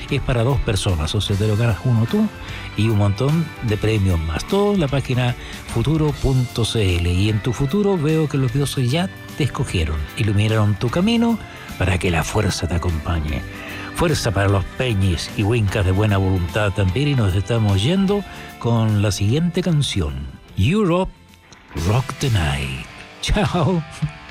es para 2 personas, o sea, te lo ganas uno tú y un montón de premios más. Todo en la página futuro.cl. Y en tu futuro veo que los dioses ya te escogieron, iluminaron tu camino para que la fuerza te acompañe. Fuerza para los peñis y wincas de buena voluntad también, y nos estamos yendo con la siguiente canción, Europe Rock the Night. Chao.